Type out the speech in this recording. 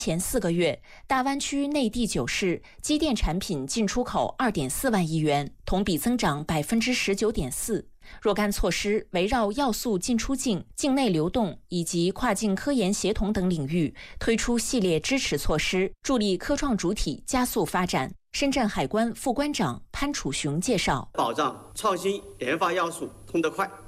前4个月，大湾区内地9市机电产品进出口2.4万亿元，同比增长19.4%。若干措施围绕要素进出境、境内流动以及跨境科研协同等领域推出系列支持措施，助力科创主体加速发展。深圳海关副关长潘楚雄介绍， 保障创新研发要素通得快，